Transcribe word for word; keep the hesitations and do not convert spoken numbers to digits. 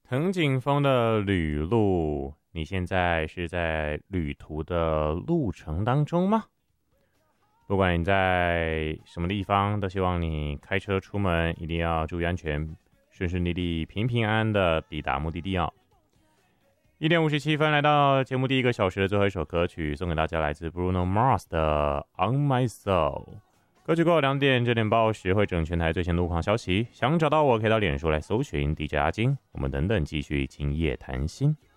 藤井风的旅路，你现在是在旅途的路程当中吗？不管你在什么地方，都希望你开车出门一定要注意安全，顺顺利利、平平安安的抵达目的地哦。一点五十七分，来到节目第一个小时的最后一首歌曲，送给大家来自 Bruno Mars 的《On My Soul》。歌曲过后两点，这点报时会整全台最新路况消息。想找到我，可以到脸书来搜寻 D J 阿金。我们等等继续今夜谈心。